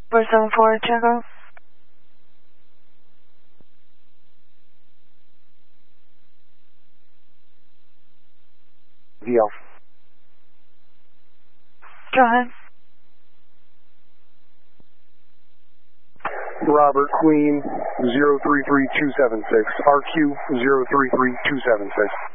474 Chaco. VL. Go ahead. Robert Queen 033276. RQ 033276.